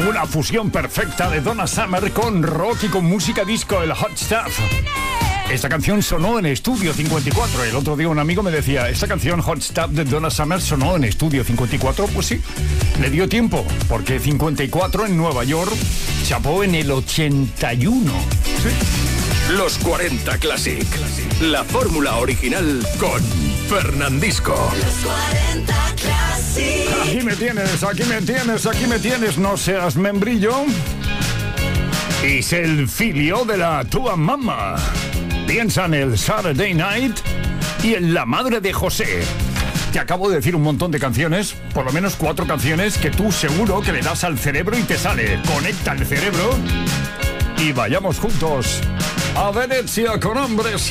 Una fusión perfecta de Donna Summer con rock y con música disco, el Hot Stuff. Esta canción sonó en Estudio 54. El otro día un amigo me decía, esta canción Hot Stuff de Donna Summer sonó en Estudio 54. Pues sí, le dio tiempo, porque 54 en Nueva York chapó en el 81. Sí. Los 40 Classic. La fórmula original con Fernandisco. Los 40 Classic. Aquí me tienes, aquí me tienes, aquí me tienes. No seas membrillo. Es el filio de la tua mamá. Piensa en el Saturday Night y en la madre de José. Te acabo de decir un montón de canciones, por lo menos 4 canciones que tú seguro que le das al cerebro y te sale. Conecta el cerebro y vayamos juntos a Venecia con hombres